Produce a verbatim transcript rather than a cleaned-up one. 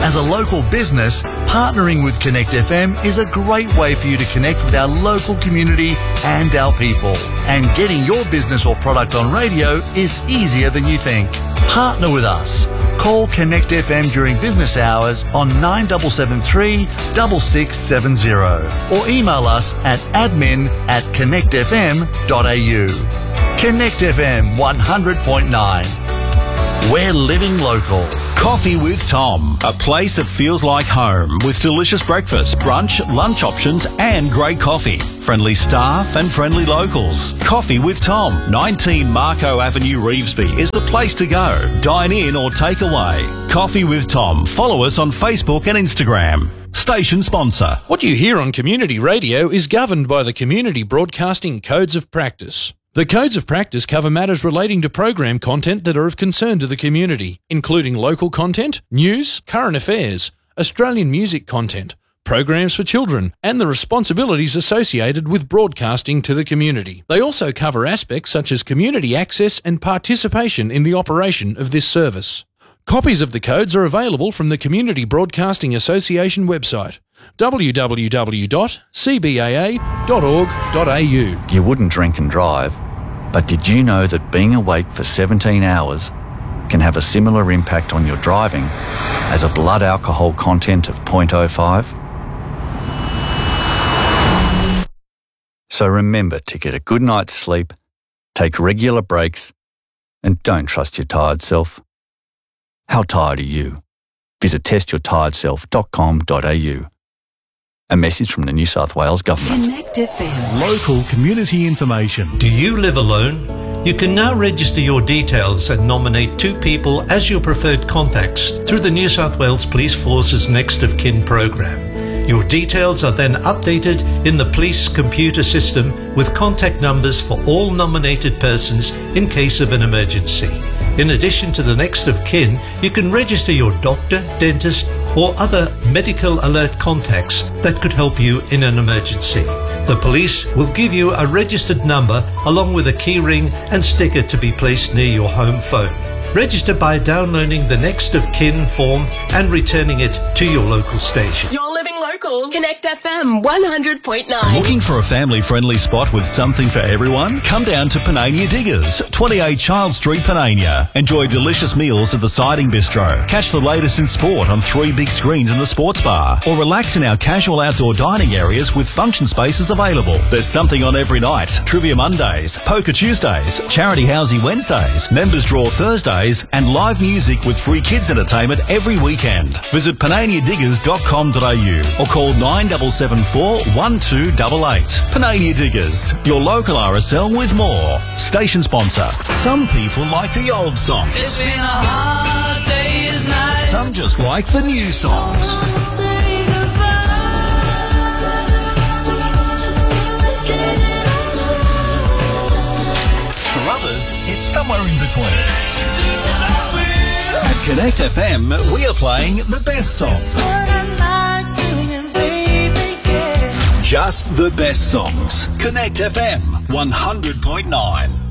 As a local business, partnering with Connect F M is a great way for you to connect with our local community and our people. And getting your business or product on radio is easier than you think. Partner with us. Call Connect F M during business hours on nine seven seven three, six six seven zero or email us at admin at connect f m dot a u. Connect F M one hundred point nine. We're living local. Coffee with Tom, a place that feels like home with delicious breakfast, brunch, lunch options and great coffee. Friendly staff and friendly locals. Coffee with Tom, nineteen Marco Avenue, Revesby is the place to go. Dine in or take away. Coffee with Tom. Follow us on Facebook and Instagram. Station sponsor. What you hear on community radio is governed by the Community Broadcasting Codes of Practice. The Codes of Practice cover matters relating to program content that are of concern to the community, including local content, news, current affairs, Australian music content, programs for children, and the responsibilities associated with broadcasting to the community. They also cover aspects such as community access and participation in the operation of this service. Copies of the codes are available from the Community Broadcasting Association website, w w w dot c b a a dot org dot a u. You wouldn't drink and drive, but did you know that being awake for seventeen hours can have a similar impact on your driving as a blood alcohol content of zero point zero five? So remember to get a good night's sleep, take regular breaks, and don't trust your tired self. How tired are you? Visit test your tired self dot com dot a u. A message from the New South Wales Government. Connect F M. Local community information. Do you live alone? You can now register your details and nominate two people as your preferred contacts through the New South Wales Police Force's Next of Kin program. Your details are then updated in the police computer system with contact numbers for all nominated persons in case of an emergency. In addition to the Next of Kin, you can register your doctor, dentist, or other medical alert contacts that could help you in an emergency. The police will give you a registered number along with a key ring and sticker to be placed near your home phone. Register by downloading the Next of Kin form and returning it to your local station. You're living local. Connect F M one hundred point nine. Looking for a family-friendly spot with something for everyone? Come down to Panania Diggers, twenty-eight Child Street, Panania. Enjoy delicious meals at the Siding Bistro. Catch the latest in sport on three big screens in the sports bar. Or relax in our casual outdoor dining areas with function spaces available. There's something on every night. Trivia Mondays, Poker Tuesdays, Charity Housey Wednesdays, Members Draw Thursdays, and live music with free kids entertainment every weekend. Visit panania diggers dot com dot a u or call nine seven seven four, one two eight eight. Panania Diggers, your local R S L with more. Station sponsor. Some people like the old songs. It's been a hard day's night. Some just like the new songs. For others, it's somewhere in between. At Connect F M, we are playing the best songs. Just the best songs. Connect F M one hundred point nine.